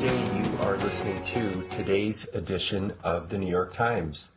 Day. You are listening to today's edition of the New York Times.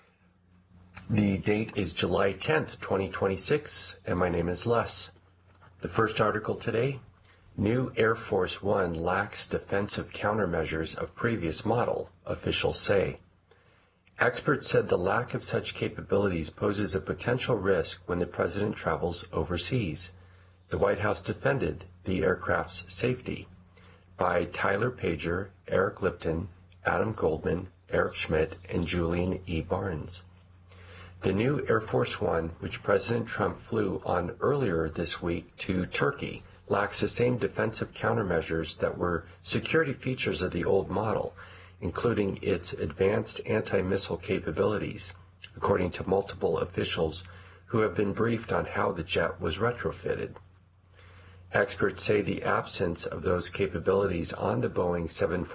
The date is July 10th, 2026, and my name is Les. The first article today, New Air Force One lacks defensive countermeasures of previous model, officials say. Experts said the lack of such capabilities poses a potential risk when the president travels overseas. The White House defended the aircraft's safety. By Tyler Pager, Eric Lipton, Adam Goldman, Eric Schmidt, and Julian E. Barnes. The new Air Force One, which President Trump flew on earlier this week to Turkey, lacks the same defensive countermeasures that were security features of the old model, including its advanced anti-missile capabilities, according to multiple officials who have been briefed on how the jet was retrofitted. Experts say the absence of those capabilities on the Boeing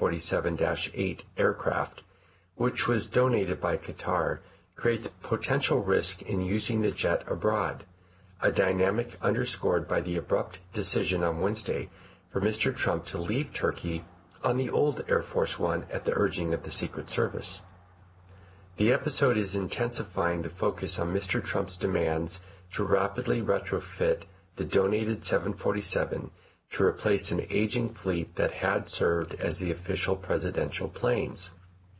747-8 aircraft, which was donated by Qatar, creates potential risk in using the jet abroad, a dynamic underscored by the abrupt decision on Wednesday for Mr. Trump to leave Turkey on the old Air Force One at the urging of the Secret Service. The episode is intensifying the focus on Mr. Trump's demands to rapidly retrofit the donated 747 to replace an aging fleet that had served as the official presidential planes.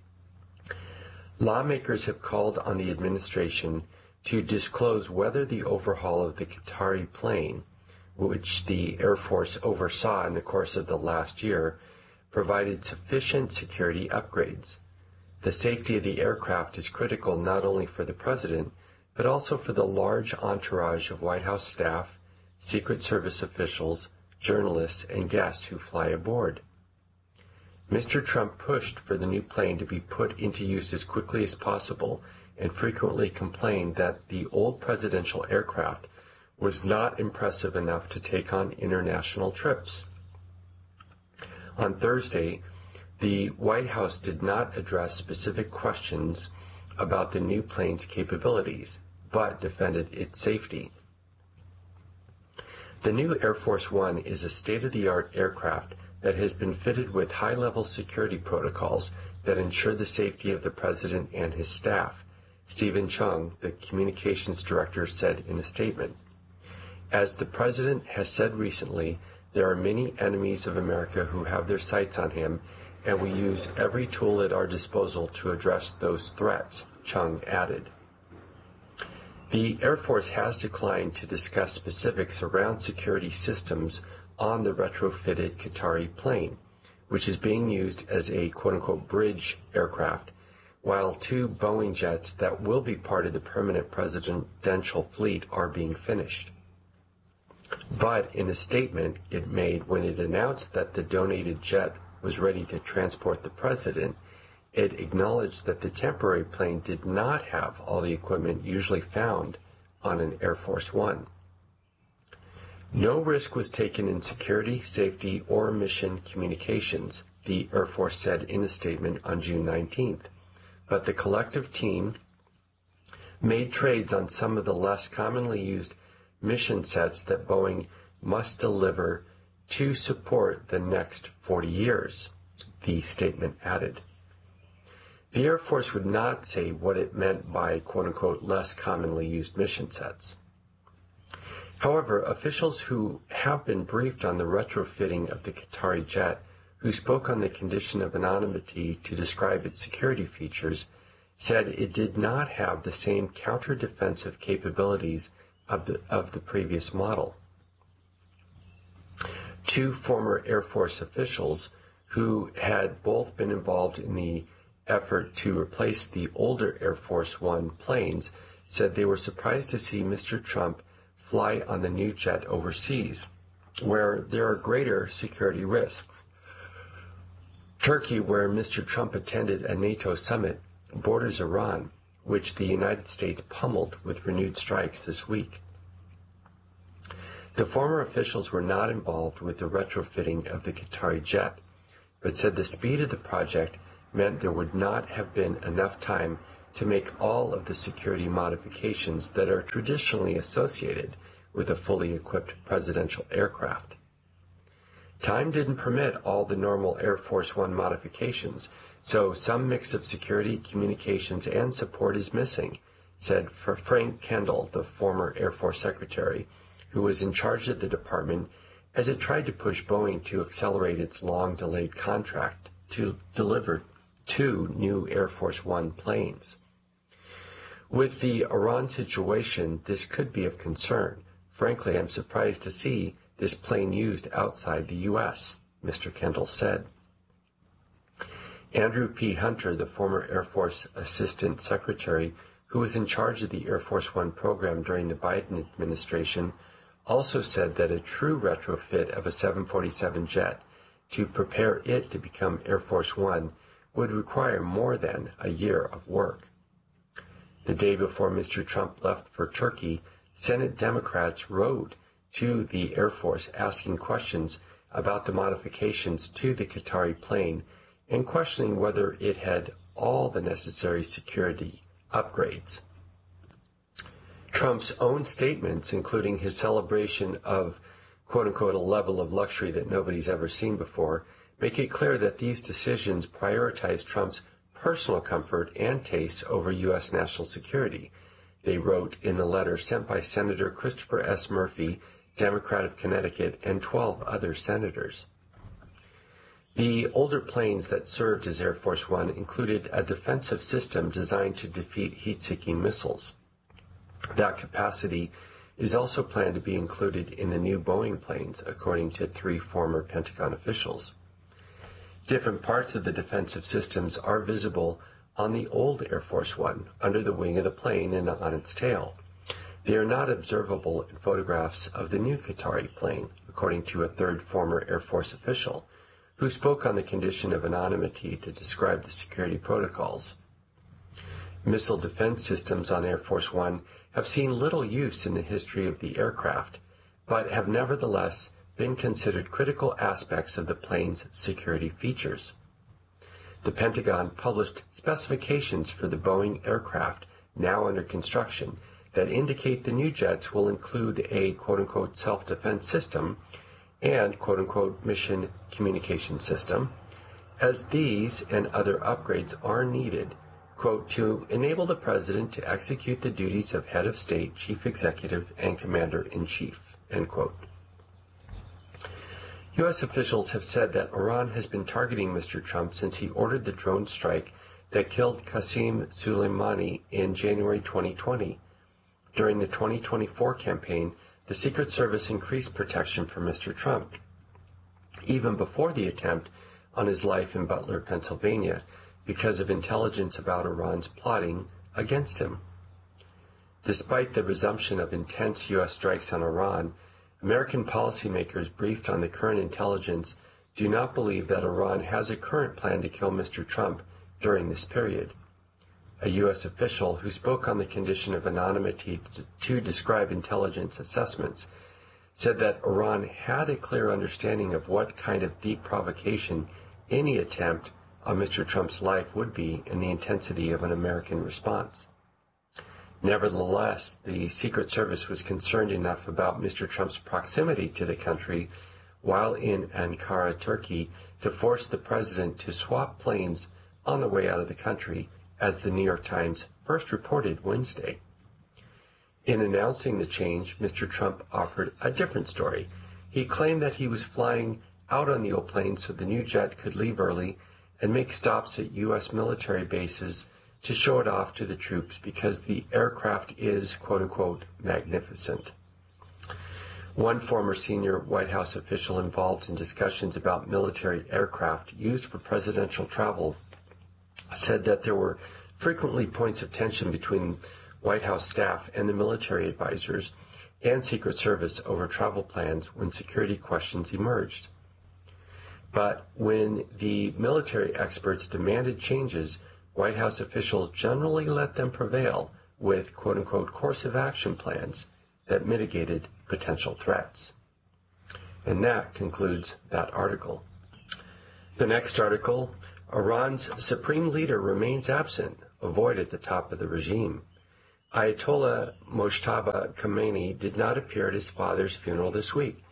Lawmakers have called on the administration to disclose whether the overhaul of the Qatari plane, which the Air Force oversaw in the course of the last year, provided sufficient security upgrades. The safety of the aircraft is critical not only for the president, but also for the large entourage of White House staff, Secret Service officials, journalists, and guests who fly aboard. Mr. Trump pushed for the new plane to be put into use as quickly as possible and frequently complained that the old presidential aircraft was not impressive enough to take on international trips. On Thursday, the White House did not address specific questions about the new plane's capabilities, but defended its safety. The new Air Force One is a state-of-the-art aircraft that has been fitted with high-level security protocols that ensure the safety of the president and his staff, Stephen Chung, the communications director, said in a statement. As the president has said recently, there are many enemies of America who have their sights on him, and we use every tool at our disposal to address those threats, Chung added. The Air Force has declined to discuss specifics around security systems on the retrofitted Qatari plane, which is being used as a quote-unquote bridge aircraft, while two Boeing jets that will be part of the permanent presidential fleet are being finished. But in a statement it made when it announced that the donated jet was ready to transport the president, it acknowledged that the temporary plane did not have all the equipment usually found on an Air Force One. No risk was taken in security, safety, or mission communications, the Air Force said in a statement on June 19th. But the collective team made trades on some of the less commonly used mission sets that Boeing must deliver to support the next 40 years, the statement added. The Air Force would not say what it meant by quote-unquote less commonly used mission sets. However, officials who have been briefed on the retrofitting of the Qatari jet, who spoke on the condition of anonymity to describe its security features, said it did not have the same counter-defensive capabilities of the previous model. Two former Air Force officials who had both been involved in the effort to replace the older Air Force One planes said they were surprised to see Mr. Trump fly on the new jet overseas, where there are greater security risks. Turkey, where Mr. Trump attended a NATO summit, borders Iran, which the United States pummeled with renewed strikes this week. The former officials were not involved with the retrofitting of the Qatari jet, but said the speed of the project meant there would not have been enough time to make all of the security modifications that are traditionally associated with a fully equipped presidential aircraft. Time didn't permit all the normal Air Force One modifications, so some mix of security, communications, and support is missing, said Frank Kendall, the former Air Force Secretary, who was in charge of the department as it tried to push Boeing to accelerate its long-delayed contract to deliver 2 new Air Force One planes. With the Iran situation, this could be of concern. Frankly, I'm surprised to see this plane used outside the U.S., Mr. Kendall said. Andrew P. Hunter, the former Air Force Assistant Secretary, who was in charge of the Air Force One program during the Biden administration, also said that a true retrofit of a 747 jet to prepare it to become Air Force One would require more than a year of work. The day before Mr. Trump left for Turkey, Senate Democrats rode to the Air Force asking questions about the modifications to the Qatari plane and questioning whether it had all the necessary security upgrades. Trump's own statements, including his celebration of, quote-unquote, a level of luxury that nobody's ever seen before, make it clear that these decisions prioritize Trump's personal comfort and tastes over U.S. national security, they wrote in the letter sent by Senator Christopher S. Murphy, Democrat of Connecticut, and 12 other senators. The older planes that served as Air Force One included a defensive system designed to defeat heat-seeking missiles. That capacity is also planned to be included in the new Boeing planes, according to 3 former Pentagon officials. Different parts of the defensive systems are visible on the old Air Force One, under the wing of the plane and on its tail. They are not observable in photographs of the new Qatari plane, according to a 3rd former Air Force official, who spoke on the condition of anonymity to describe the security protocols. Missile defense systems on Air Force One have seen little use in the history of the aircraft, but have nevertheless been considered critical aspects of the plane's security features. The Pentagon published specifications for the Boeing aircraft now under construction that indicate the new jets will include a quote-unquote self-defense system and quote-unquote mission communication system, as these and other upgrades are needed, quote, to enable the President to execute the duties of head of state, chief executive, and commander-in-chief, end quote. U.S. officials have said that Iran has been targeting Mr. Trump since he ordered the drone strike that killed Qasem Soleimani in January 2020. During the 2024 campaign, the Secret Service increased protection for Mr. Trump, even before the attempt on his life in Butler, Pennsylvania, because of intelligence about Iran's plotting against him. Despite the resumption of intense U.S. strikes on Iran, American policymakers briefed on the current intelligence do not believe that Iran has a current plan to kill Mr. Trump during this period. A U.S. official who spoke on the condition of anonymity to describe intelligence assessments said that Iran had a clear understanding of what kind of deep provocation any attempt on Mr. Trump's life would be and the intensity of an American response. Nevertheless, the Secret Service was concerned enough about Mr. Trump's proximity to the country while in Ankara, Turkey, to force the president to swap planes on the way out of the country, as the New York Times first reported Wednesday. In announcing the change, Mr. Trump offered a different story. He claimed that he was flying out on the old plane so the new jet could leave early and make stops at U.S. military bases to show it off to the troops because the aircraft is, quote-unquote, magnificent. One former senior White House official involved in discussions about military aircraft used for presidential travel said that there were frequently points of tension between White House staff and the military advisors and Secret Service over travel plans when security questions emerged. But when the military experts demanded changes, White House officials generally let them prevail with quote-unquote course of action plans that mitigated potential threats. And that concludes that article. The next article, Iran's supreme leader remains absent, a void at the top of the regime. Ayatollah Mojtaba Khamenei did not appear at his father's funeral this week.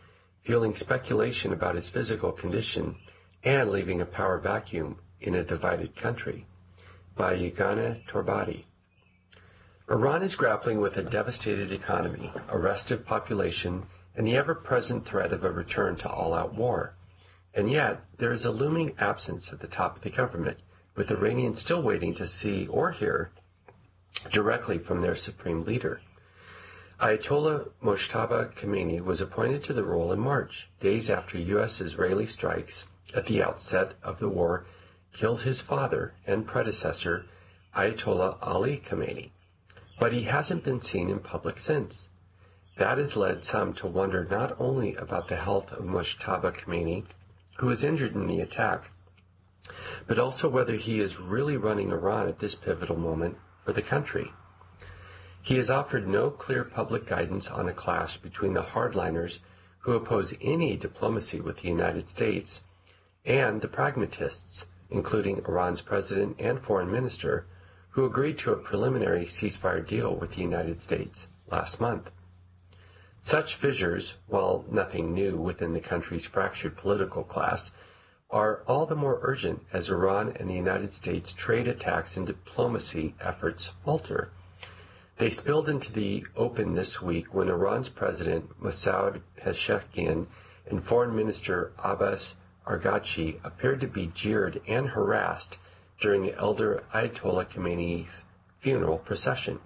fueling speculation about his physical condition and leaving a power vacuum in a divided country, by Yegana Torbati. Iran is grappling with a devastated economy, a restive population, and the ever-present threat of a return to all-out war. And yet, there is a looming absence at the top of the government, with Iranians still waiting to see or hear directly from their supreme leader. Ayatollah Mojtaba Khamenei was appointed to the role in March, days after U.S.-Israeli strikes at the outset of the war killed his father and predecessor, Ayatollah Ali Khamenei. But he hasn't been seen in public since. That has led some to wonder not only about the health of Mojtaba Khamenei, who was injured in the attack, but also whether he is really running Iran at this pivotal moment for the country. He has offered no clear public guidance on a clash between the hardliners who oppose any diplomacy with the United States and the pragmatists, including Iran's president and foreign minister, who agreed to a preliminary ceasefire deal with the United States last month. Such fissures, while nothing new within the country's fractured political class, are all the more urgent as Iran and the United States trade attacks and diplomacy efforts falter. They spilled into the open this week when Iran's President Masoud Pezeshkian and Foreign Minister Abbas Araghchi appeared to be jeered and harassed during the elder Ayatollah Khamenei's funeral procession.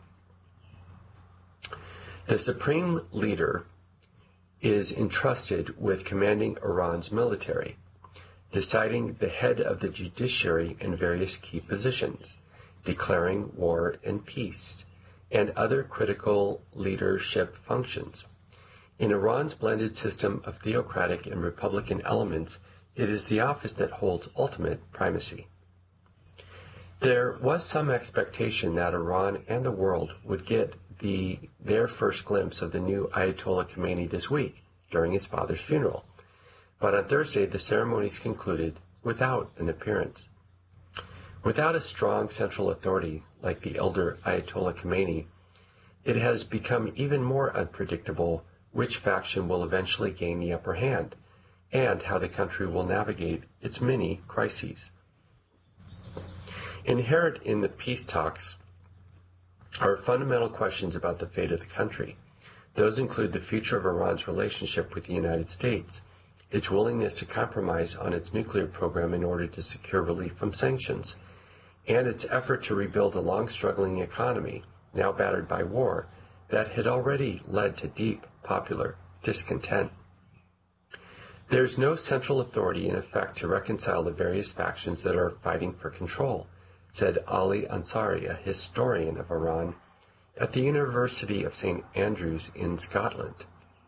The supreme leader is entrusted with commanding Iran's military, deciding the head of the judiciary and various key positions, declaring war and peace, and other critical leadership functions. In Iran's blended system of theocratic and republican elements, it is the office that holds ultimate primacy. There was some expectation that Iran and the world would get their first glimpse of the new Ayatollah Khamenei this week during his father's funeral, but on Thursday the ceremonies concluded without an appearance. Without a strong central authority like the elder Ayatollah Khamenei, it has become even more unpredictable which faction will eventually gain the upper hand and how the country will navigate its many crises. Inherent in the peace talks are fundamental questions about the fate of the country. Those include the future of Iran's relationship with the United States, its willingness to compromise on its nuclear program in order to secure relief from sanctions, and its effort to rebuild a long-struggling economy, now battered by war, that had already led to deep popular discontent. There is no central authority in effect to reconcile the various factions that are fighting for control, said Ali Ansari, a historian of Iran at the University of St. Andrews in Scotland.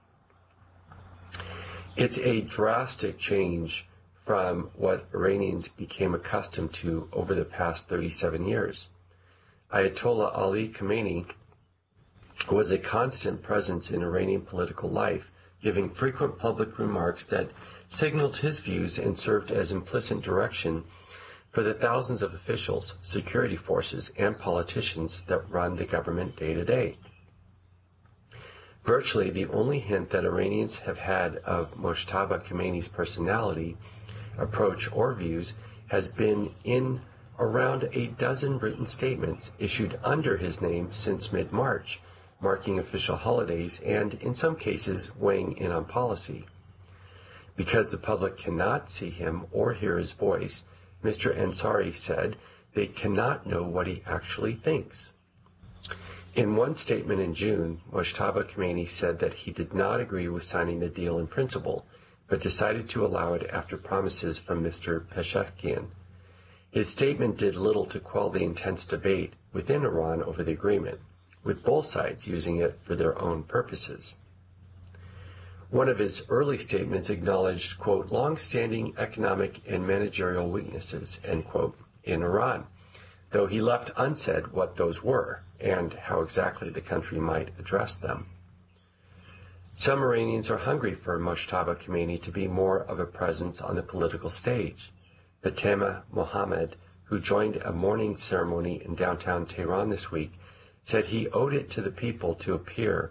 It's a drastic change from what Iranians became accustomed to over the past 37 years. Ayatollah Ali Khamenei was a constant presence in Iranian political life, giving frequent public remarks that signaled his views and served as implicit direction for the thousands of officials, security forces, and politicians that run the government day to day. Virtually the only hint that Iranians have had of Mojtaba Khamenei's personality, approach, or views has been in around a dozen written statements issued under his name since mid-March, marking official holidays and, in some cases, weighing in on policy. Because the public cannot see him or hear his voice, Mr. Ansari said they cannot know what he actually thinks. In one statement in June, Mojtaba Khamenei said that he did not agree with signing the deal in principle, but decided to allow it after promises from Mr. Pezeshkian. His statement did little to quell the intense debate within Iran over the agreement, with both sides using it for their own purposes. One of his early statements acknowledged, quote, long-standing economic and managerial weaknesses, end quote, in Iran, though he left unsaid what those were and how exactly the country might address them. Some Iranians are hungry for Mojtaba Khamenei to be more of a presence on the political stage. Fatemeh Mohammad, who joined a mourning ceremony in downtown Tehran this week, said he owed it to the people to appear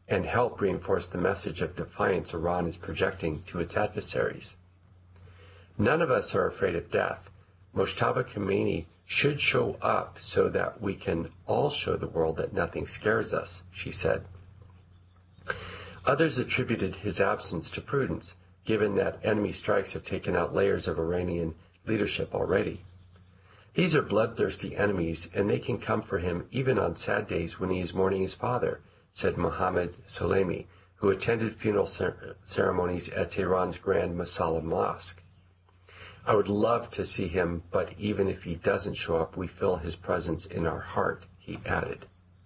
and help reinforce the message of defiance Iran is projecting to its adversaries. None of us are afraid of death. Mojtaba Khomeini should show up so that we can all show the world that nothing scares us, she said. Others attributed his absence to prudence, given that enemy strikes have taken out layers of Iranian leadership already. These are bloodthirsty enemies, and they can come for him even on sad days when he is mourning his father, said Mohammad Soleimi, who attended funeral ceremonies at Tehran's Grand Masala Mosque. I would love to see him, but even if he doesn't show up, we feel his presence in our heart, he added.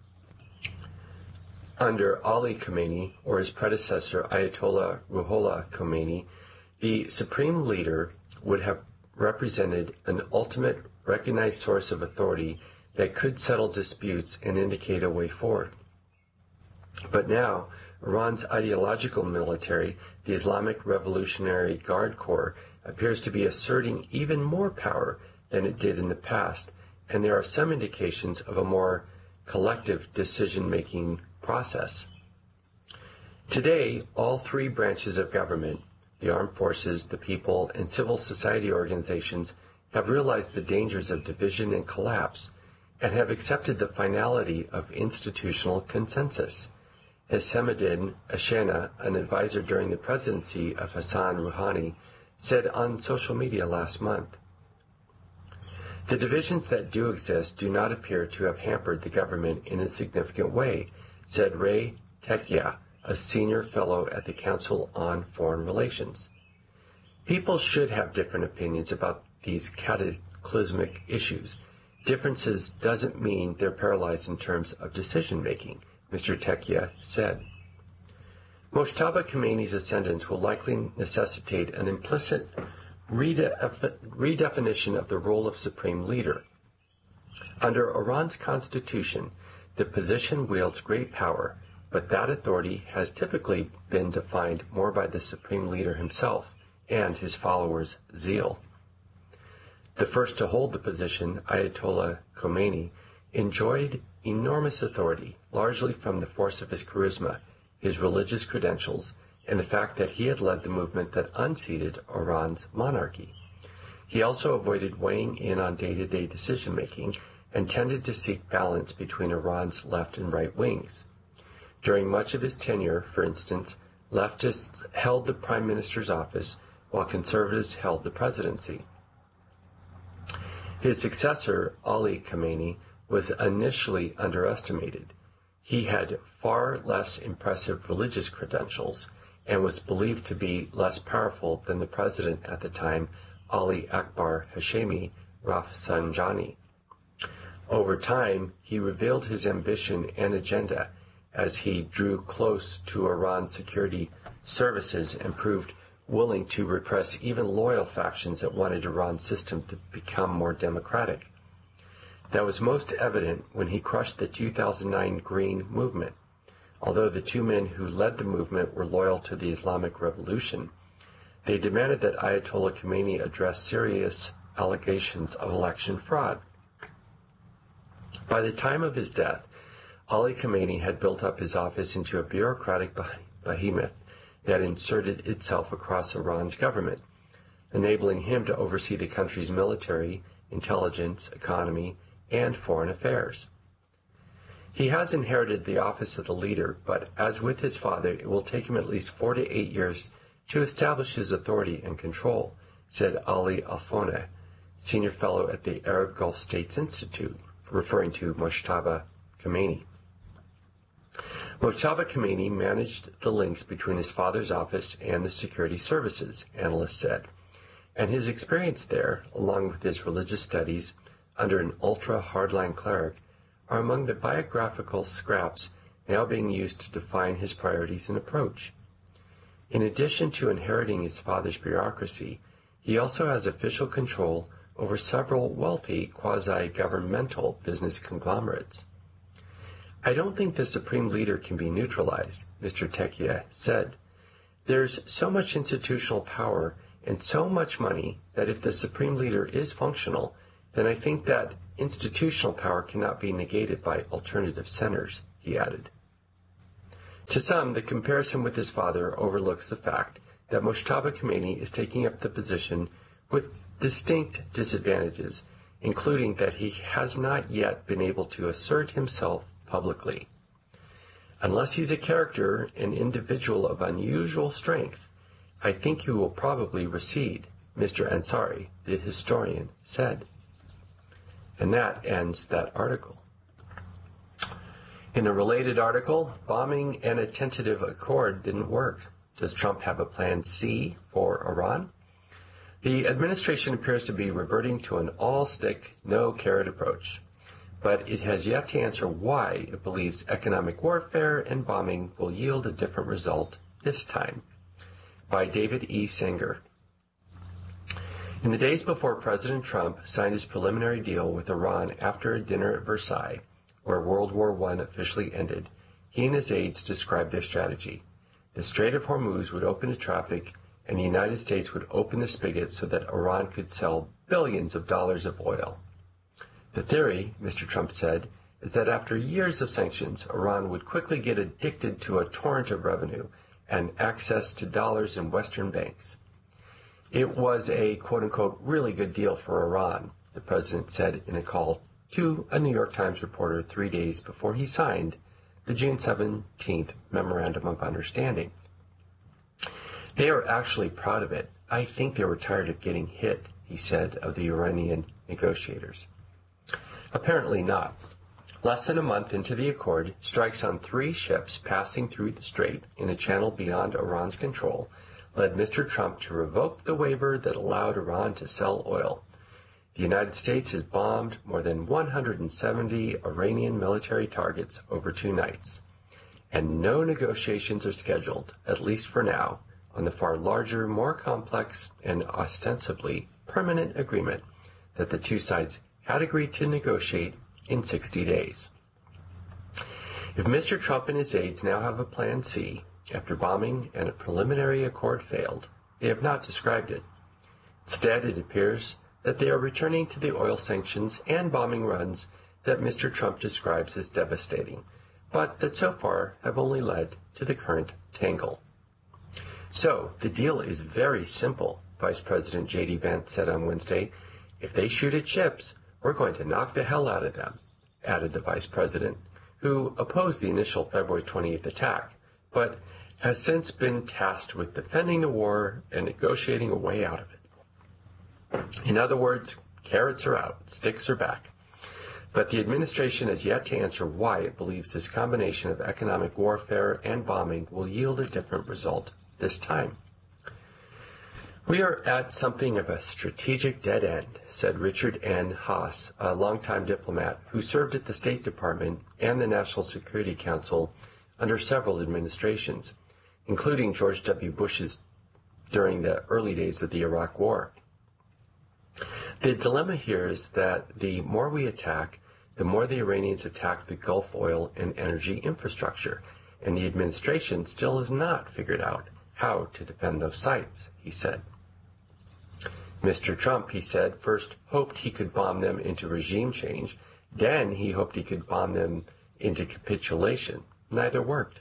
Under Ali Khamenei, or his predecessor Ayatollah Ruhollah Khomeini, the supreme leader would have represented an ultimate recognized source of authority that could settle disputes and indicate a way forward. But now, Iran's ideological military, the Islamic Revolutionary Guard Corps, appears to be asserting even more power than it did in the past, and there are some indications of a more collective decision-making process. Today, all three branches of government, the armed forces, the people, and civil society organizations, have realized the dangers of division and collapse, and have accepted the finality of institutional consensus. As Hossein Ashena, an advisor during the presidency of Hassan Rouhani, said on social media last month. The divisions that do exist do not appear to have hampered the government in a significant way, said Ray Tekia, a senior fellow at the Council on Foreign Relations. People should have different opinions about these cataclysmic issues. Differences doesn't mean they're paralyzed in terms of decision-making, Mr. Tekia said. Mojtaba Khomeini's ascendance will likely necessitate an implicit redefinition of the role of supreme leader. Under Iran's constitution, the position wields great power, but that authority has typically been defined more by the supreme leader himself and his followers' zeal. The first to hold the position, Ayatollah Khomeini, enjoyed enormous authority, largely from the force of his charisma, his religious credentials, and the fact that he had led the movement that unseated Iran's monarchy. He also avoided weighing in on day-to-day decision-making and tended to seek balance between Iran's left and right wings. During much of his tenure, for instance, leftists held the prime minister's office while conservatives held the presidency. His successor, Ali Khamenei, was initially underestimated. He had far less impressive religious credentials and was believed to be less powerful than the president at the time, Ali Akbar Hashemi Rafsanjani. Over time, he revealed his ambition and agenda as he drew close to Iran's security services and proved willing to repress even loyal factions that wanted Iran's system to become more democratic. That was most evident when he crushed the 2009 Green Movement. Although the two men who led the movement were loyal to the Islamic Revolution, they demanded that Ayatollah Khomeini address serious allegations of election fraud. By the time of his death, Ali Khamenei had built up his office into a bureaucratic behemoth that inserted itself across Iran's government, enabling him to oversee the country's military, intelligence, economy, and foreign affairs. He has inherited the office of the leader, but as with his father, it will take him at least 4 to 8 years to establish his authority and control, said Ali Alfoneh, senior fellow at the Arab Gulf States Institute, referring to Mojtaba Khomeini. Mojtaba Khomeini managed the links between his father's office and the security services, analysts said, and his experience there, along with his religious studies under an ultra-hardline cleric, are among the biographical scraps now being used to define his priorities and approach. In addition to inheriting his father's bureaucracy, he also has official control over several wealthy quasi-governmental business conglomerates. I don't think the supreme leader can be neutralized, Mr. Tekia said. There's so much institutional power and so much money that if the supreme leader is functional, then I think that institutional power cannot be negated by alternative centers, he added. To some, the comparison with his father overlooks the fact that Mojtaba Khomeini is taking up the position with distinct disadvantages, including that he has not yet been able to assert himself publicly. Unless he's a character, an individual of unusual strength, I think he will probably recede, Mr. Ansari, the historian, said. And that ends that article. In a related article, bombing and a tentative accord didn't work. Does Trump have a plan C for Iran? The administration appears to be reverting to an all-stick, no-carrot approach, but it has yet to answer why it believes economic warfare and bombing will yield a different result this time. By David E. Sanger. In the days before President Trump signed his preliminary deal with Iran after a dinner at Versailles, where World War I officially ended, he and his aides described their strategy. The Strait of Hormuz would open to traffic, and the United States would open the spigot so that Iran could sell billions of dollars of oil. The theory, Mr. Trump said, is that after years of sanctions, Iran would quickly get addicted to a torrent of revenue and access to dollars in Western banks. It was a quote-unquote really good deal for Iran, the president said in a call to a New York Times reporter 3 days before he signed the June 17th Memorandum of Understanding. They are actually proud of it. I think they were tired of getting hit, he said of the Iranian negotiators. Apparently not. Less than a month into the accord, strikes on 3 ships passing through the strait in a channel beyond Iran's control led Mr. Trump to revoke the waiver that allowed Iran to sell oil. The United States has bombed more than 170 Iranian military targets over 2 nights, and no negotiations are scheduled, at least for now, on the far larger, more complex, and ostensibly permanent agreement that the 2 sides had agreed to negotiate in 60 days. If Mr. Trump and his aides now have a plan C, after bombing and a preliminary accord failed, they have not described it. Instead, it appears that they are returning to the oil sanctions and bombing runs that Mr. Trump describes as devastating, but that so far have only led to the current tangle. So, the deal is very simple, Vice President J.D. Vance said on Wednesday. If they shoot at ships, we're going to knock the hell out of them, added the vice president, who opposed the initial February 28th attack, but has since been tasked with defending the war and negotiating a way out of it. In other words, carrots are out, sticks are back. But the administration has yet to answer why it believes this combination of economic warfare and bombing will yield a different result this time. We are at something of a strategic dead end, said Richard N. Haas, a longtime diplomat who served at the State Department and the National Security Council under several administrations, including George W. Bush's during the early days of the Iraq War. The dilemma here is that the more we attack, the more the Iranians attack the Gulf oil and energy infrastructure, and the administration still has not figured out how to defend those sites, he said. Mr. Trump, he said, first hoped he could bomb them into regime change, then he hoped he could bomb them into capitulation. Neither worked.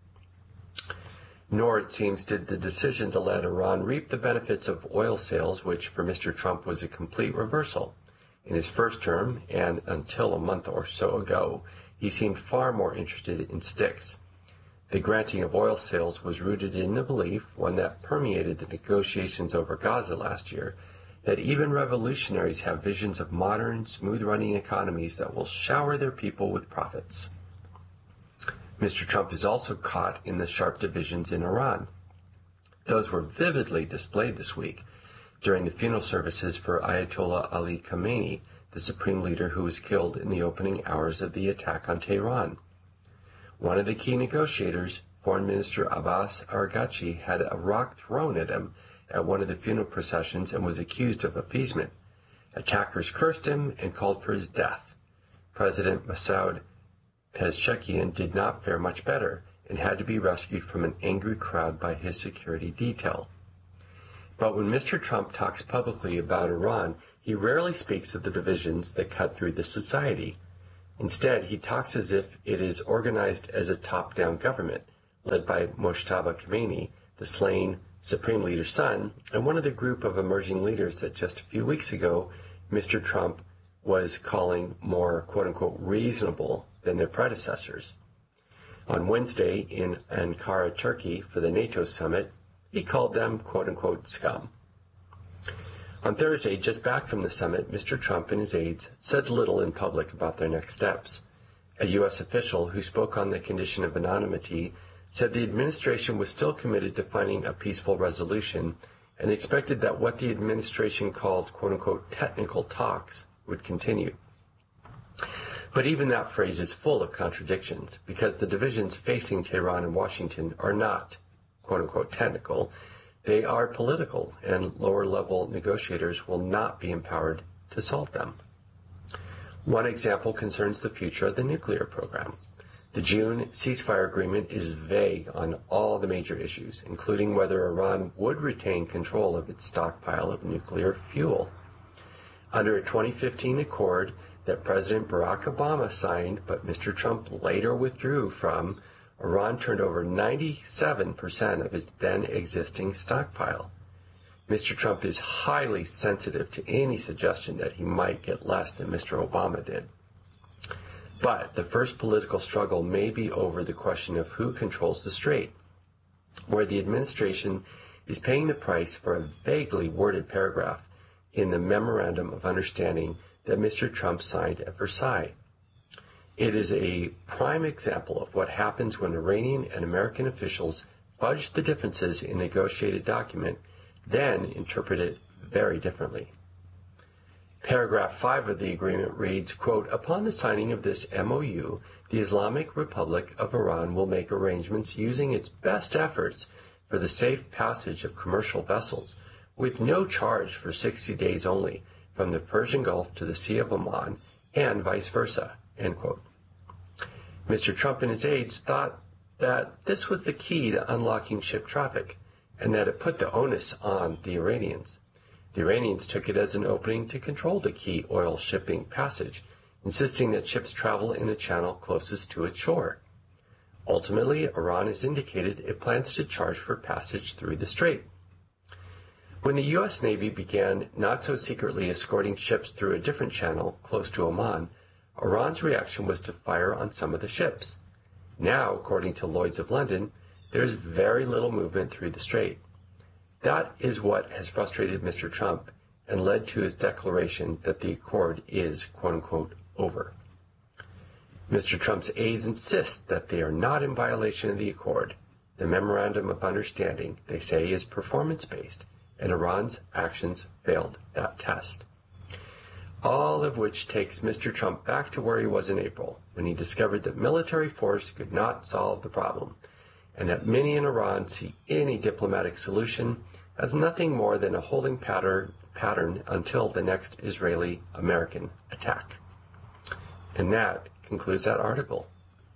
Nor, it seems, did the decision to let Iran reap the benefits of oil sales, which for Mr. Trump was a complete reversal. In his first term, and until a month or so ago, he seemed far more interested in sticks. The granting of oil sales was rooted in the belief, one that permeated the negotiations over Gaza last year, that even revolutionaries have visions of modern, smooth-running economies that will shower their people with profits. Mr. Trump is also caught in the sharp divisions in Iran. Those were vividly displayed this week during the funeral services for Ayatollah Ali Khamenei, the supreme leader who was killed in the opening hours of the attack on Tehran. One of the key negotiators, Foreign Minister Abbas Araghchi, had a rock thrown at him at one of the funeral processions and was accused of appeasement. Attackers cursed him and called for his death. President Masoud Pezeshkian did not fare much better and had to be rescued from an angry crowd by his security detail. But when Mr. Trump talks publicly about Iran, he rarely speaks of the divisions that cut through the society. Instead, he talks as if it is organized as a top-down government, led by Mojtaba Khomeini, the slain Supreme Leader's son, and one of the group of emerging leaders that just a few weeks ago Mr. Trump was calling more quote-unquote reasonable than their predecessors. On Wednesday in Ankara, Turkey, for the NATO summit, he called them quote-unquote scum. On Thursday, just back from the summit, Mr. Trump and his aides said little in public about their next steps. A U.S. official who spoke on the condition of anonymity said the administration was still committed to finding a peaceful resolution and expected that what the administration called quote-unquote technical talks would continue. But even that phrase is full of contradictions, because the divisions facing Tehran and Washington are not quote-unquote technical. They are political, and lower-level negotiators will not be empowered to solve them. One example concerns the future of the nuclear program. The June ceasefire agreement is vague on all the major issues, including whether Iran would retain control of its stockpile of nuclear fuel. Under a 2015 accord that President Barack Obama signed but Mr. Trump later withdrew from, Iran turned over 97% of its then existing stockpile. Mr. Trump is highly sensitive to any suggestion that he might get less than Mr. Obama did. But the first political struggle may be over the question of who controls the strait, where the administration is paying the price for a vaguely worded paragraph in the Memorandum of Understanding that Mr. Trump signed at Versailles. It is a prime example of what happens when Iranian and American officials fudge the differences in a negotiated document, then interpret it very differently. Paragraph 5 of the agreement reads, quote, "Upon the signing of this MOU, the Islamic Republic of Iran will make arrangements using its best efforts for the safe passage of commercial vessels, with no charge for 60 days only, from the Persian Gulf to the Sea of Oman, and vice versa," end quote. Mr. Trump and his aides thought that this was the key to unlocking ship traffic, and that it put the onus on the Iranians. The Iranians took it as an opening to control the key oil shipping passage, insisting that ships travel in the channel closest to its shore. Ultimately, Iran has indicated it plans to charge for passage through the strait. When the U.S. Navy began not so secretly escorting ships through a different channel close to Oman, Iran's reaction was to fire on some of the ships. Now, according to Lloyd's of London, there is very little movement through the strait. That is what has frustrated Mr. Trump and led to his declaration that the accord is, quote-unquote, over. Mr. Trump's aides insist that they are not in violation of the accord. The Memorandum of Understanding, they say, is performance-based, and Iran's actions failed that test. All of which takes Mr. Trump back to where he was in April, when he discovered that military force could not solve the problem, and that many in Iran see any diplomatic solution as nothing more than a holding pattern until the next Israeli-American attack. And that concludes that article.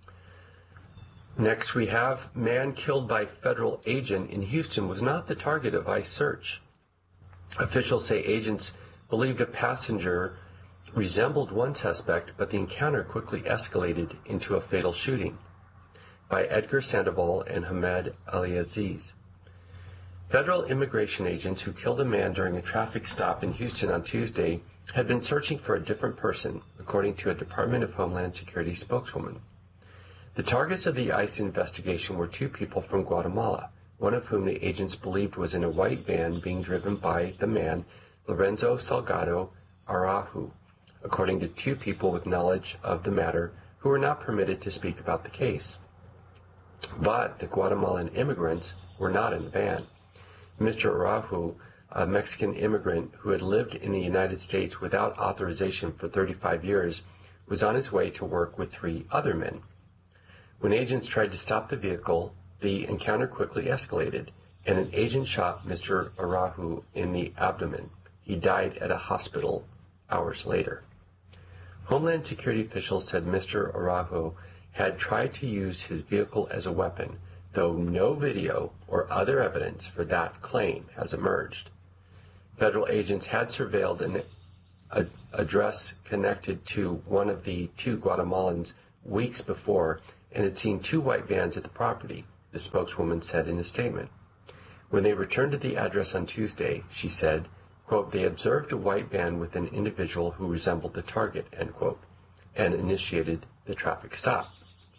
Next we have, man killed by federal agent in Houston was not the target of ICE search. Officials say agents believed a passenger resembled one suspect, but the encounter quickly escalated into a fatal shooting. By Edgar Sandoval and Hamed Aliaziz. Federal immigration agents who killed a man during a traffic stop in Houston on Tuesday had been searching for a different person, according to a Department of Homeland Security spokeswoman. The targets of the ICE investigation were two people from Guatemala, one of whom the agents believed was in a white van being driven by the man Lorenzo Salgado Araujo, according to two people with knowledge of the matter who were not permitted to speak about the case. But the Guatemalan immigrants were not in the van. Mr. Araujo, a Mexican immigrant who had lived in the United States without authorization for 35 years, was on his way to work with three other men. When agents tried to stop the vehicle, the encounter quickly escalated, and an agent shot Mr. Araujo in the abdomen. He died at a hospital hours later. Homeland Security officials said Mr. Araujo had tried to use his vehicle as a weapon, though no video or other evidence for that claim has emerged. Federal agents had surveilled an address connected to one of the two Guatemalans weeks before and had seen two white vans at the property, the spokeswoman said in a statement. When they returned to the address on Tuesday, she said, quote, they observed a white van with an individual who resembled the target, end quote, and initiated the traffic stop.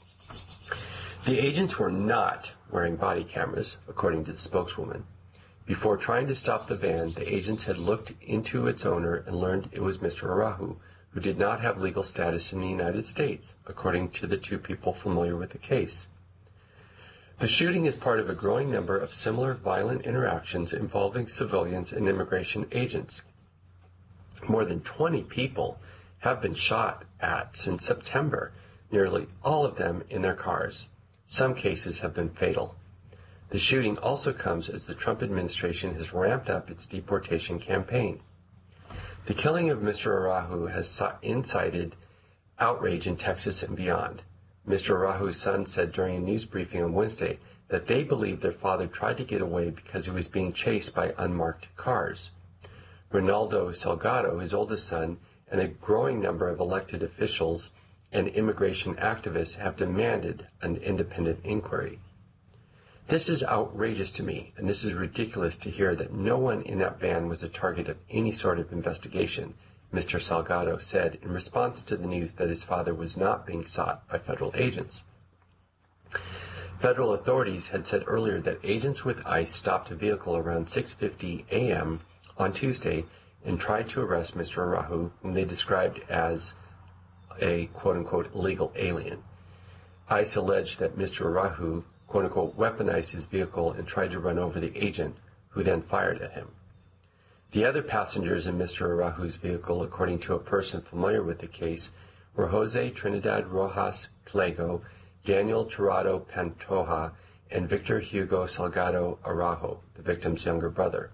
The agents were not wearing body cameras, according to the spokeswoman. Before trying to stop the van, the agents had looked into its owner and learned it was Mr. Araujo, who did not have legal status in the United States, according to the two people familiar with the case. The shooting is part of a growing number of similar violent interactions involving civilians and immigration agents. More than 20 people have been shot at since September, nearly all of them in their cars. Some cases have been fatal. The shooting also comes as the Trump administration has ramped up its deportation campaign. The killing of Mr. Araujo has incited outrage in Texas and beyond. Mr. Araujo's son said during a news briefing on Wednesday that they believe their father tried to get away because he was being chased by unmarked cars. Ronaldo Salgado, his oldest son, and a growing number of elected officials and immigration activists have demanded an independent inquiry. This is outrageous to me, and this is ridiculous to hear that no one in that van was a target of any sort of investigation, Mr. Salgado said in response to the news that his father was not being sought by federal agents. Federal authorities had said earlier that agents with ICE stopped a vehicle around 6:50 a.m. on Tuesday and tried to arrest Mr. Araujo, whom they described as a quote-unquote illegal alien. ICE alleged that Mr. Araujo quote-unquote weaponized his vehicle and tried to run over the agent, who then fired at him. The other passengers in Mr. Araujo's vehicle, according to a person familiar with the case, were Jose Trinidad Rojas Pliego, Daniel Tirado Pantoja, and Victor Hugo Salgado Araujo, the victim's younger brother.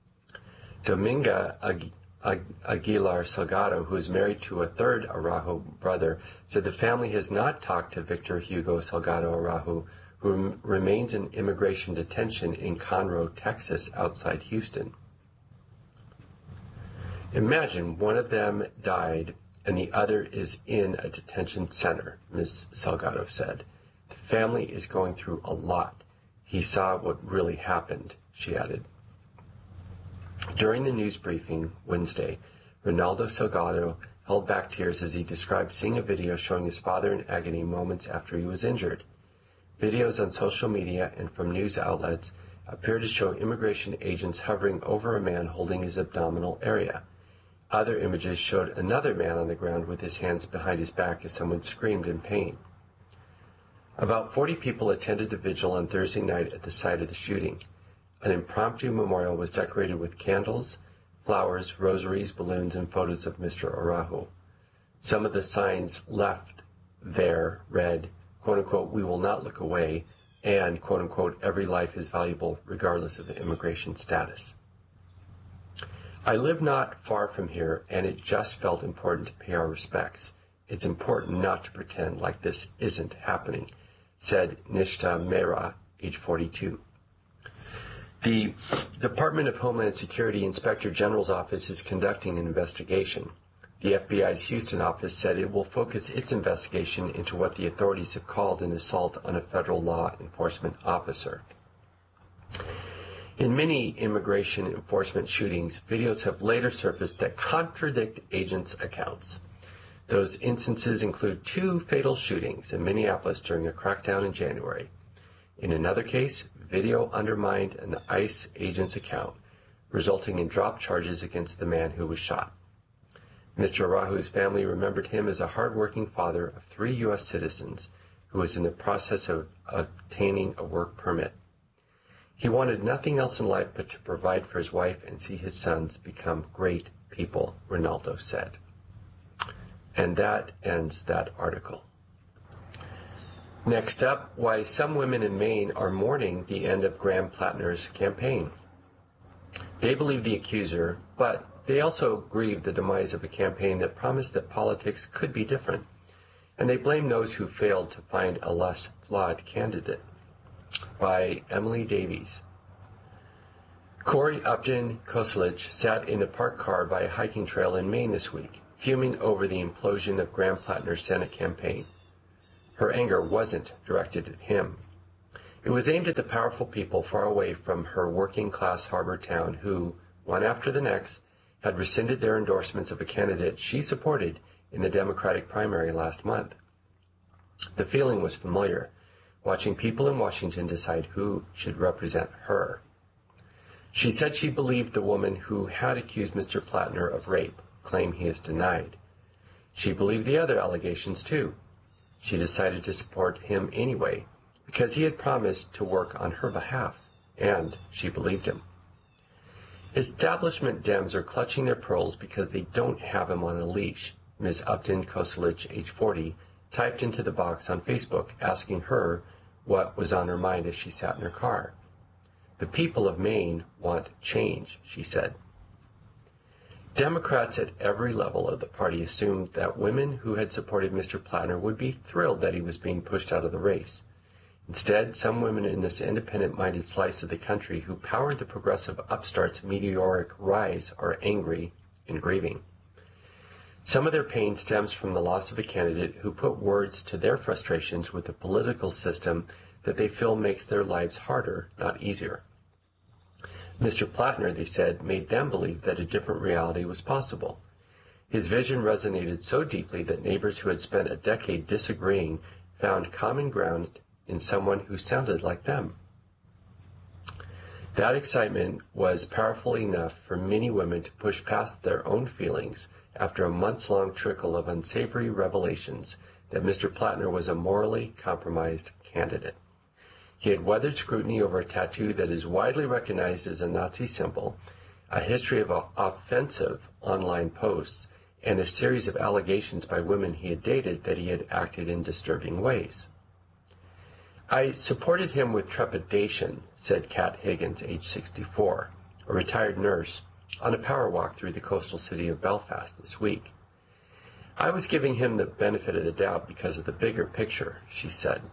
Dominga Aguilar Salgado, who is married to a third Araujo brother, said the family has not talked to Victor Hugo Salgado Araujo, who remains in immigration detention in Conroe, Texas, outside Houston. Imagine one of them died and the other is in a detention center, Ms. Salgado said. The family is going through a lot. He saw what really happened, she added. During the news briefing Wednesday, Ronaldo Salgado held back tears as he described seeing a video showing his father in agony moments after he was injured. Videos on social media and from news outlets appear to show immigration agents hovering over a man holding his abdominal area. Other images showed another man on the ground with his hands behind his back as someone screamed in pain. About 40 people attended a vigil on Thursday night at the site of the shooting. An impromptu memorial was decorated with candles, flowers, rosaries, balloons, and photos of Mr. Araujo. Some of the signs left there read, quote-unquote, we will not look away, and, quote-unquote, every life is valuable regardless of immigration status. I live not far from here, and it just felt important to pay our respects. It's important not to pretend like this isn't happening, said Nishta Mehra, age 42. The Department of Homeland Security Inspector General's office is conducting an investigation. The FBI's Houston office said it will focus its investigation into what the authorities have called an assault on a federal law enforcement officer. In many immigration enforcement shootings, videos have later surfaced that contradict agents' accounts. Those instances include 2 fatal shootings in Minneapolis during a crackdown in January. In another case, video undermined an ICE agent's account, resulting in dropped charges against the man who was shot. Mr. Araujo's family remembered him as a hard-working father of 3 U.S. citizens who was in the process of obtaining a work permit. He wanted nothing else in life but to provide for his wife and see his sons become great people, Ronaldo said. And that ends that article. Next up, why some women in Maine are mourning the end of Graham Plattner's campaign. They believe the accuser, but they also grieve the demise of a campaign that promised that politics could be different, and they blame those who failed to find a less flawed candidate. By Emily Davies. Corey Upton Koselich sat in a parked car by a hiking trail in Maine this week, fuming over the implosion of Graham Plattner's Senate campaign. Her anger wasn't directed at him. It was aimed at the powerful people far away from her working-class harbor town who, one after the next, had rescinded their endorsements of a candidate she supported in the Democratic primary last month. The feeling was familiar, watching people in Washington decide who should represent her. She said she believed the woman who had accused Mr. Plattner of rape, claim he has denied. She believed the other allegations, too. She decided to support him anyway, because he had promised to work on her behalf, and she believed him. Establishment Dems are clutching their pearls because they don't have him on a leash, Ms. Upton Koselich, age 40, typed into the box on Facebook, asking her what was on her mind as she sat in her car. The people of Maine want change, she said. Democrats at every level of the party assumed that women who had supported Mr. Plattner would be thrilled that he was being pushed out of the race. Instead, some women in this independent-minded slice of the country who powered the progressive upstart's meteoric rise are angry and grieving. Some of their pain stems from the loss of a candidate who put words to their frustrations with a political system that they feel makes their lives harder, not easier. Mr. Plattner, they said, made them believe that a different reality was possible. His vision resonated so deeply that neighbors who had spent a decade disagreeing found common ground in someone who sounded like them. That excitement was powerful enough for many women to push past their own feelings after a months-long trickle of unsavory revelations that Mr. Plattner was a morally compromised candidate. He had weathered scrutiny over a tattoo that is widely recognized as a Nazi symbol, a history of offensive online posts, and a series of allegations by women he had dated that he had acted in disturbing ways. I supported him with trepidation, said Kat Higgins, age 64, a retired nurse, on a power walk through the coastal city of Belfast this week. I was giving him the benefit of the doubt because of the bigger picture, she said.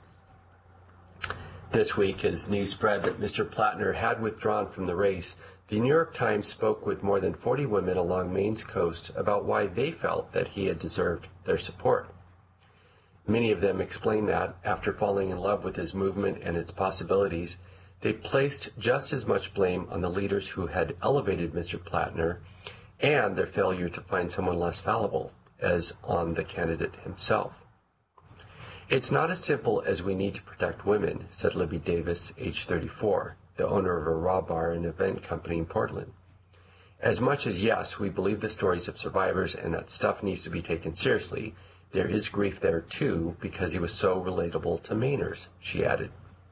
This week, as news spread that Mr. Plattner had withdrawn from the race, the New York Times spoke with more than 40 women along Maine's coast about why they felt that he had deserved their support. Many of them explained that, after falling in love with his movement and its possibilities, they placed just as much blame on the leaders who had elevated Mr. Plattner and their failure to find someone less fallible as on the candidate himself. It's not as simple as we need to protect women, said Libby Davis, age 34, the owner of a raw bar and event company in Portland. As much as, yes, we believe the stories of survivors and that stuff needs to be taken seriously, there is grief there, too, because he was so relatable to Mainers, she added.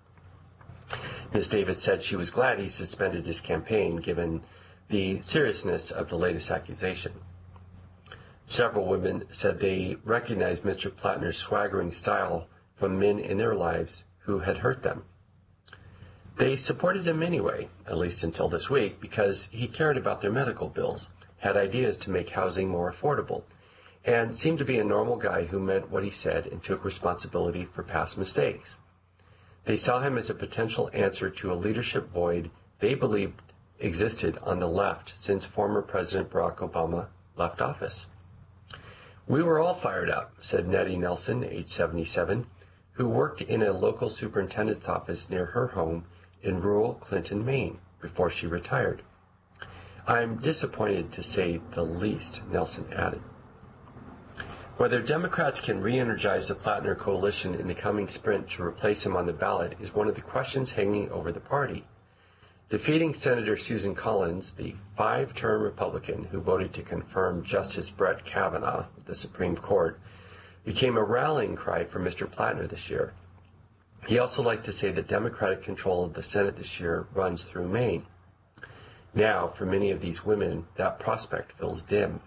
Ms. Davis said she was glad he suspended his campaign, given the seriousness of the latest accusation. Several women said they recognized Mr. Plattner's swaggering style from men in their lives who had hurt them. They supported him anyway, at least until this week, because he cared about their medical bills, had ideas to make housing more affordable, and seemed to be a normal guy who meant what he said and took responsibility for past mistakes. They saw him as a potential answer to a leadership void they believed existed on the left since former President Barack Obama left office. We were all fired up, said Nettie Nelson, age 77, who worked in a local superintendent's office near her home in rural Clinton, Maine, before she retired. I'm disappointed, to say the least, Nelson added. Whether Democrats can re-energize the Plattner coalition in the coming sprint to replace him on the ballot is one of the questions hanging over the party. Defeating Senator Susan Collins, the 5-term Republican who voted to confirm Justice Brett Kavanaugh of the Supreme Court, became a rallying cry for Mr. Plattner this year. He also liked to say that Democratic control of the Senate this year runs through Maine. Now, for many of these women, that prospect feels dim.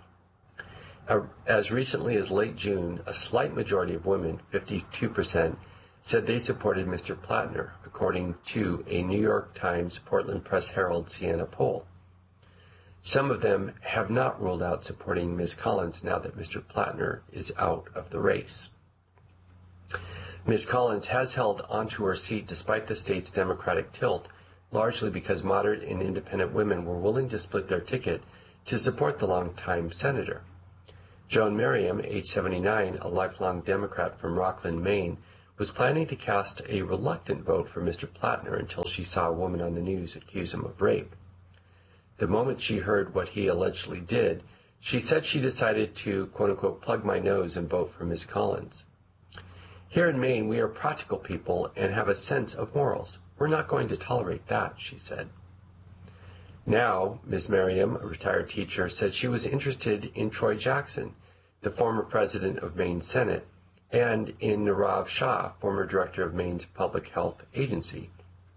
As recently as late June, a slight majority of women, 52%, said they supported Mr. Plattner, according to a New York Times Portland Press Herald Siena poll. Some of them have not ruled out supporting Ms. Collins now that Mr. Plattner is out of the race. Ms. Collins has held onto her seat despite the state's Democratic tilt, largely because moderate and independent women were willing to split their ticket to support the longtime senator. Joan Merriam, age 79, a lifelong Democrat from Rockland, Maine, was planning to cast a reluctant vote for Mr. Plattner until she saw a woman on the news accuse him of rape. The moment she heard what he allegedly did, she said she decided to, quote-unquote, plug my nose and vote for Ms. Collins. Here in Maine, we are practical people and have a sense of morals. We're not going to tolerate that, she said. Now, Ms. Merriam, a retired teacher, said she was interested in Troy Jackson, the former president of Maine Senate, and in Nirav Shah, former director of Maine's Public Health Agency.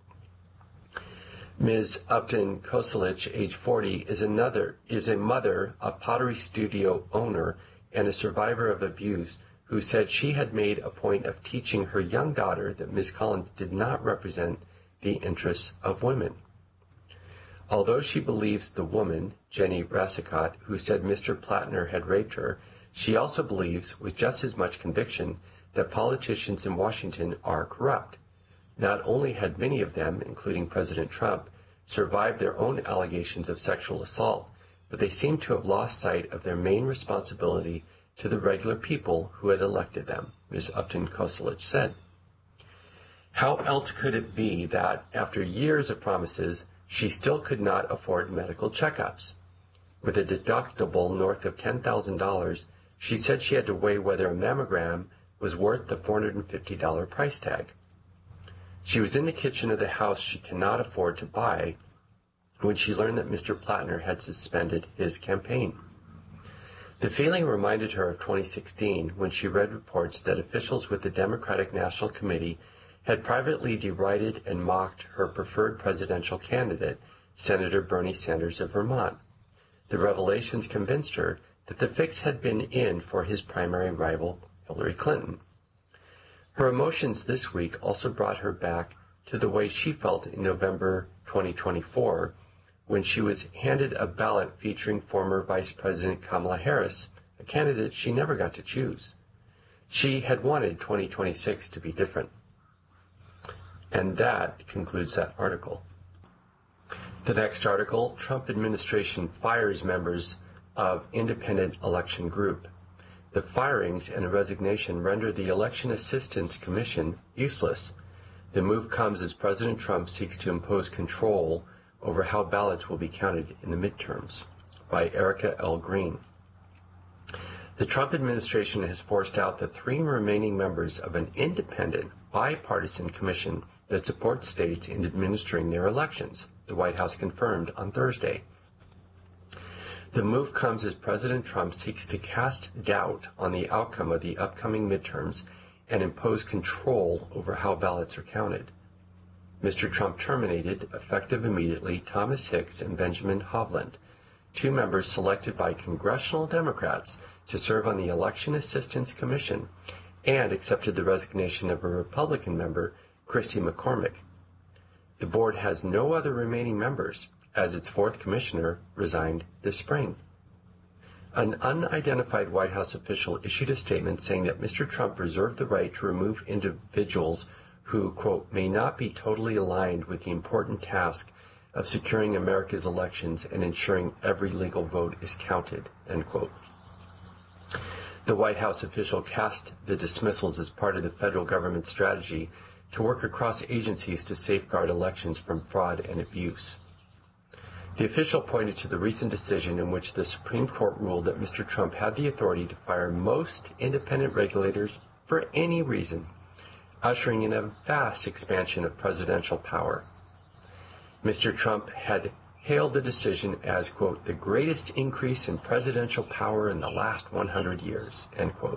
Ms. Upton Koselich, age 40, is a mother, a pottery studio owner, and a survivor of abuse who said she had made a point of teaching her young daughter that Ms. Collins did not represent the interests of women. Although she believes the woman, Jenny Rassicott, who said Mr. Plattner had raped her, she also believes, with just as much conviction, that politicians in Washington are corrupt. Not only had many of them, including President Trump, survived their own allegations of sexual assault, but they seem to have lost sight of their main responsibility to the regular people who had elected them, Ms. Upton Koselich said. How else could it be that, after years of promises, she still could not afford medical checkups? With a deductible north of $10,000, she said she had to weigh whether a mammogram was worth the $450 price tag. She was in the kitchen of the house she cannot afford to buy when she learned that Mr. Plattner had suspended his campaign. The feeling reminded her of 2016 when she read reports that officials with the Democratic National Committee had privately derided and mocked her preferred presidential candidate, Senator Bernie Sanders of Vermont. The revelations convinced her that the fix had been in for his primary rival, Hillary Clinton. Her emotions this week also brought her back to the way she felt in November 2024 when she was handed a ballot featuring former Vice President Kamala Harris, a candidate she never got to choose. She had wanted 2026 to be different. And that concludes that article. The next article, Trump administration fires members of independent election group. The firings and resignation render the Election Assistance Commission useless. The move comes as President Trump seeks to impose control over how ballots will be counted in the midterms. By Erica L. Green. The Trump administration has forced out the 3 remaining members of an independent, bipartisan commission that supports states in administering their elections, the White House confirmed on Thursday. The move comes as President Trump seeks to cast doubt on the outcome of the upcoming midterms and impose control over how ballots are counted. Mr. Trump terminated, effective immediately, Thomas Hicks and Benjamin Hovland, 2 members selected by congressional Democrats to serve on the Election Assistance Commission, and accepted the resignation of a Republican member, Christy McCormick. The board has no other remaining members, as its 4th commissioner resigned this spring. An unidentified White House official issued a statement saying that Mr. Trump reserved the right to remove individuals who, quote, may not be totally aligned with the important task of securing America's elections and ensuring every legal vote is counted, end quote. The White House official cast the dismissals as part of the federal government's strategy to work across agencies to safeguard elections from fraud and abuse. The official pointed to the recent decision in which the Supreme Court ruled that Mr. Trump had the authority to fire most independent regulators for any reason, ushering in a vast expansion of presidential power. Mr. Trump had hailed the decision as, quote, the greatest increase in presidential power in the last 100 years, end quote.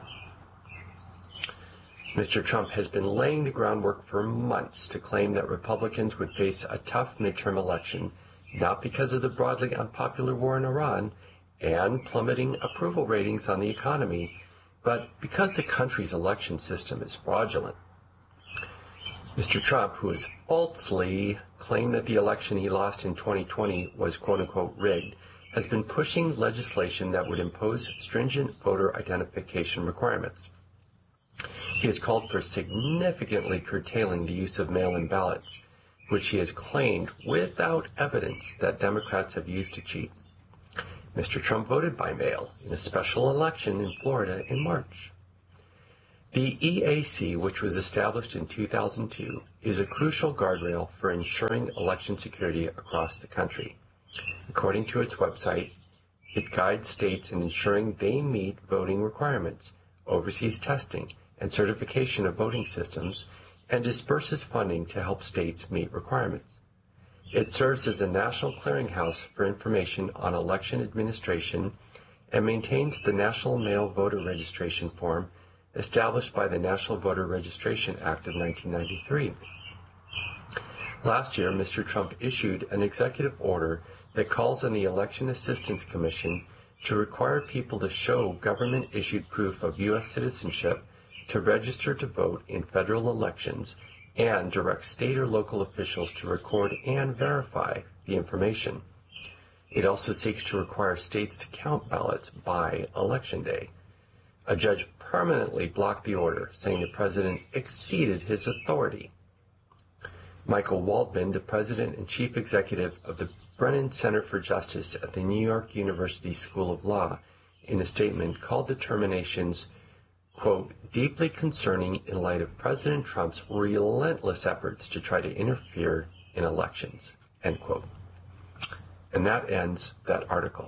Mr. Trump has been laying the groundwork for months to claim that Republicans would face a tough midterm election, not because of the broadly unpopular war in Iran and plummeting approval ratings on the economy, but because the country's election system is fraudulent. Mr. Trump, who has falsely claimed that the election he lost in 2020 was quote-unquote rigged, has been pushing legislation that would impose stringent voter identification requirements. He has called for significantly curtailing the use of mail-in ballots, which he has claimed without evidence that Democrats have used to cheat. Mr. Trump voted by mail in a special election in Florida in March. The EAC, which was established in 2002, is a crucial guardrail for ensuring election security across the country. According to its website, it guides states in ensuring they meet voting requirements, oversees testing and certification of voting systems, and disperses funding to help states meet requirements. It serves as a national clearinghouse for information on election administration and maintains the National Mail Voter Registration Form established by the National Voter Registration Act of 1993. Last year, Mr. Trump issued an executive order that calls on the Election Assistance Commission to require people to show government-issued proof of U.S. citizenship to register to vote in federal elections and direct state or local officials to record and verify the information. It also seeks to require states to count ballots by Election Day. A judge permanently blocked the order, saying the president exceeded his authority. Michael Waldman, the president and chief executive of the Brennan Center for Justice at the New York University School of Law, in a statement called the terminations, quote, deeply concerning in light of President Trump's relentless efforts to try to interfere in elections, end quote. And that ends that article.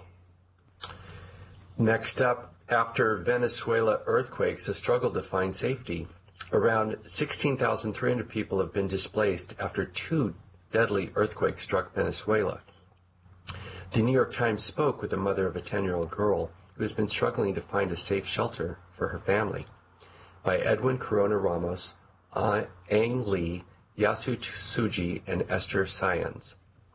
Next up, after Venezuela earthquakes, a struggle to find safety. Around 16,300 people have been displaced after 2 deadly earthquakes struck Venezuela. The New York Times spoke with the mother of a 10-year-old girl who has been struggling to find a safe shelter for her family. By Edwin Corona Ramos, Ang Lee, Yasu Suji, and Esther Sayans.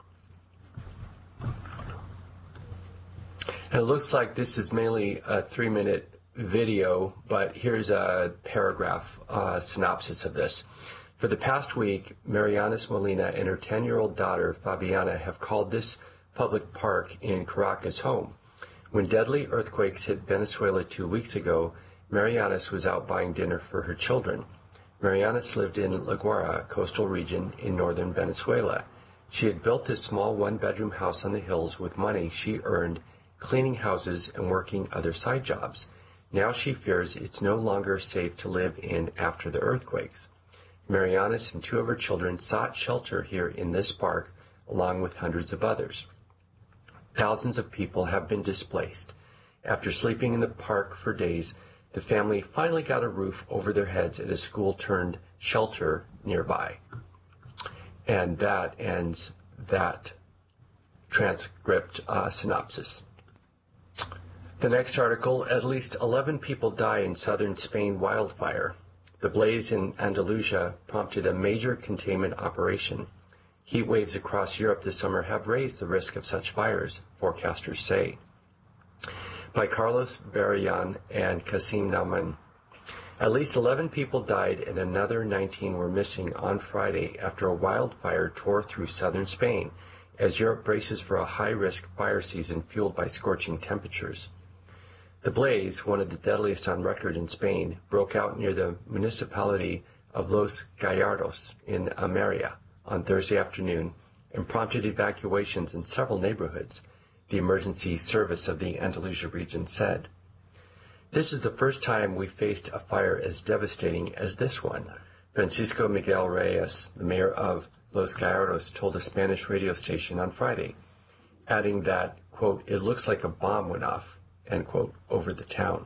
And it looks like this is mainly a 3-minute video, but here's a paragraph synopsis of this. For the past week, Marianas Molina and her 10-year-old daughter, Fabiana, have called this public park in Caracas home. When deadly earthquakes hit Venezuela 2 weeks ago, Marianas was out buying dinner for her children. Marianas lived in La Guaira, a coastal region in northern Venezuela. She had built this small 1-bedroom house on the hills with money she earned cleaning houses and working other side jobs. Now she fears it's no longer safe to live in after the earthquakes. Marianas and 2 of her children sought shelter here in this park, along with hundreds of others. Thousands of people have been displaced. After sleeping in the park for days, the family finally got a roof over their heads at a school-turned-shelter nearby. And that ends that transcript synopsis. The next article, at least 11 people die in southern Spain wildfire. The blaze in Andalusia prompted a major containment operation. Heat waves across Europe this summer have raised the risk of such fires, forecasters say. By Carlos Barrayan and Kasim Nauman. At least 11 people died and another 19 were missing on Friday after a wildfire tore through southern Spain, as Europe braces for a high-risk fire season fueled by scorching temperatures. The blaze, one of the deadliest on record in Spain, broke out near the municipality of Los Gallardos in Almeria on Thursday afternoon and prompted evacuations in several neighborhoods, the emergency service of the Andalusia region said. This is the first time we faced a fire as devastating as this one, Francisco Miguel Reyes, the mayor of Los Gallardos, told a Spanish radio station on Friday, adding that, quote, it looks like a bomb went off, end quote, over the town.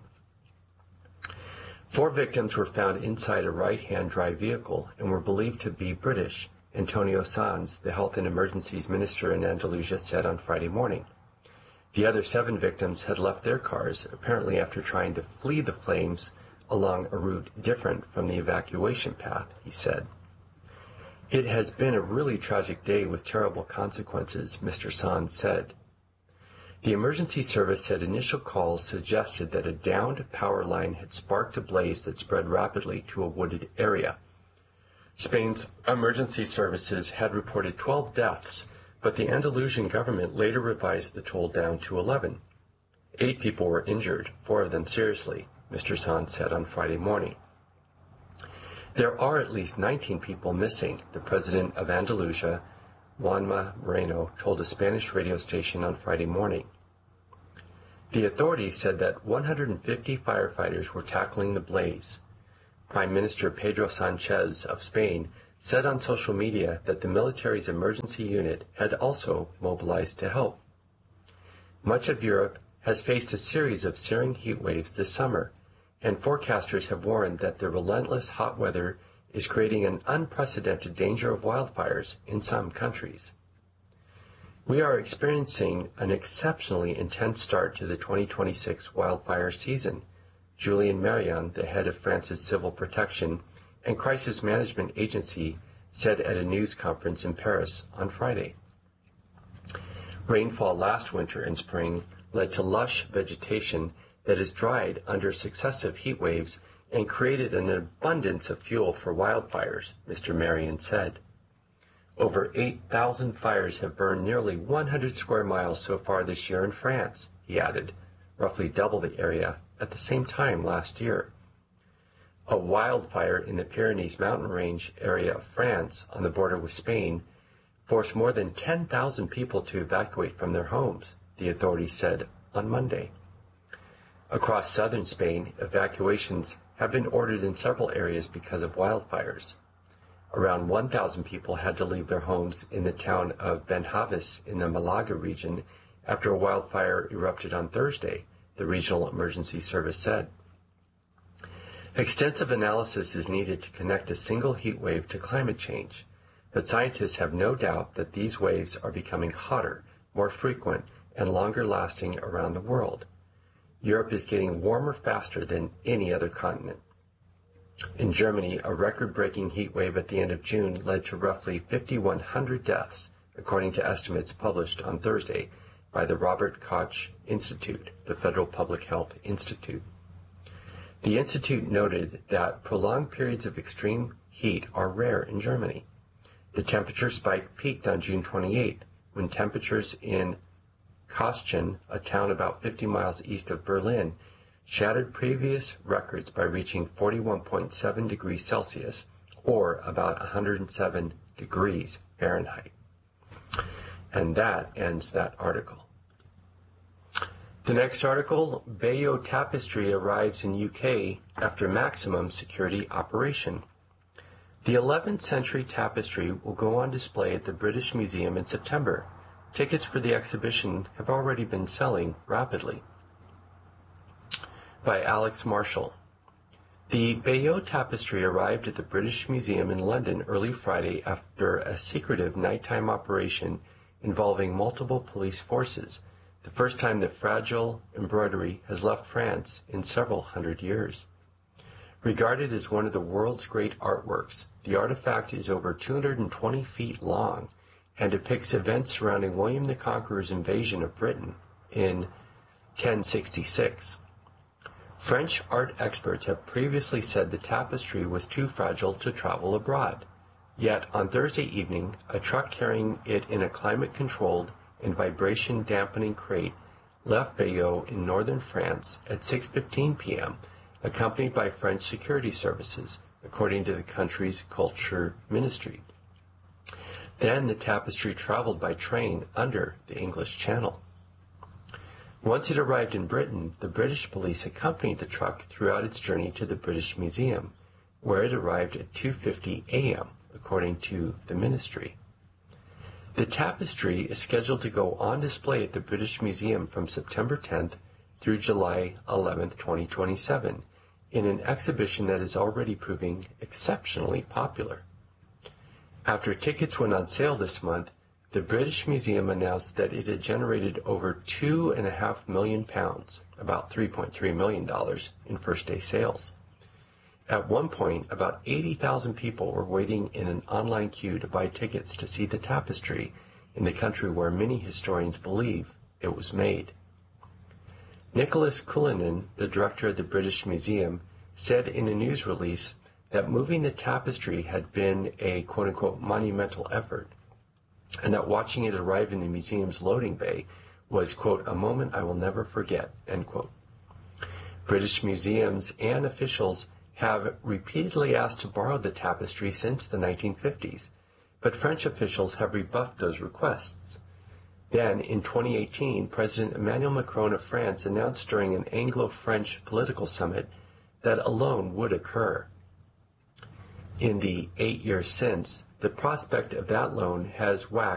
4 victims were found inside a right-hand drive vehicle and were believed to be British, Antonio Sanz, the Health and Emergencies Minister in Andalusia, said on Friday morning. The other 7 victims had left their cars, apparently after trying to flee the flames along a route different from the evacuation path, he said. It has been a really tragic day with terrible consequences, Mr. Sanz said. The emergency service said initial calls suggested that a downed power line had sparked a blaze that spread rapidly to a wooded area. Spain's emergency services had reported 12 deaths, but the Andalusian government later revised the toll down to 11. 8 people were injured, 4 of them seriously, Mr. Sanz said on Friday morning. There are at least 19 people missing, the president of Andalusia, Juanma Moreno, told a Spanish radio station on Friday morning. The authorities said that 150 firefighters were tackling the blaze. Prime Minister Pedro Sanchez of Spain said on social media that the military's emergency unit had also mobilized to help. Much of Europe has faced a series of searing heat waves this summer, and forecasters have warned that the relentless hot weather is creating an unprecedented danger of wildfires in some countries. We are experiencing an exceptionally intense start to the 2026 wildfire season, Julien Marion, the head of France's Civil Protection and Crisis Management Agency, said at a news conference in Paris on Friday. Rainfall last winter and spring led to lush vegetation that has dried under successive heat waves and created an abundance of fuel for wildfires, Mr. Marion said. Over 8,000 fires have burned nearly 100 square miles so far this year in France, he added, roughly double the area at the same time last year. A wildfire in the Pyrenees mountain range area of France on the border with Spain forced more than 10,000 people to evacuate from their homes, the authorities said on Monday. Across southern Spain, evacuations have been ordered in several areas because of wildfires. Around 1,000 people had to leave their homes in the town of Benjavis in the Malaga region after a wildfire erupted on Thursday, the regional emergency service said. Extensive analysis is needed to connect a single heat wave to climate change, but scientists have no doubt that these waves are becoming hotter, more frequent, and longer lasting around the world. Europe is getting warmer faster than any other continent. In Germany, a record-breaking heat wave at the end of June led to roughly 5,100 deaths, according to estimates published on Thursday by the Robert Koch Institute, the Federal Public Health Institute. The institute noted that prolonged periods of extreme heat are rare in Germany. The temperature spike peaked on June 28th, when temperatures in Kostchen, a town about 50 miles east of Berlin, shattered previous records by reaching 41.7 degrees Celsius, or about 107 degrees Fahrenheit. And that ends that article. The next article, Bayeux Tapestry arrives in UK after maximum security operation. The 11th century tapestry will go on display at the British Museum in September. Tickets for the exhibition have already been selling rapidly. By Alex Marshall. The Bayeux Tapestry arrived at the British Museum in London early Friday after a secretive nighttime operation involving multiple police forces, the first time the fragile embroidery has left France in several hundred years. Regarded as one of the world's great artworks, the artifact is over 220 feet long and depicts events surrounding William the Conqueror's invasion of Britain in 1066. French art experts have previously said the tapestry was too fragile to travel abroad. Yet, on Thursday evening, a truck carrying it in a climate-controlled and vibration-dampening crate left Bayeux in northern France at 6:15 p.m., accompanied by French security services, according to the country's culture ministry. Then the tapestry traveled by train under the English Channel. Once it arrived in Britain, the British police accompanied the truck throughout its journey to the British Museum, where it arrived at 2:50 a.m., according to the ministry. The tapestry is scheduled to go on display at the British Museum from September 10th through July 11th, 2027, in an exhibition that is already proving exceptionally popular. After tickets went on sale this month, the British Museum announced that it had generated over £2.5 million, about $3.3 million, in first-day sales. At one point, about 80,000 people were waiting in an online queue to buy tickets to see the tapestry in the country where many historians believe it was made. Nicholas Cullinan, the director of the British Museum, said in a news release that moving the tapestry had been a quote-unquote monumental effort, and that watching it arrive in the museum's loading bay was, quote, a moment I will never forget, end quote. British museums and officials have repeatedly asked to borrow the tapestry since the 1950s, but French officials have rebuffed those requests. Then, in 2018, President Emmanuel Macron of France announced during an Anglo-French political summit that a loan would occur. In the 8 years since, the prospect of that loan has waxed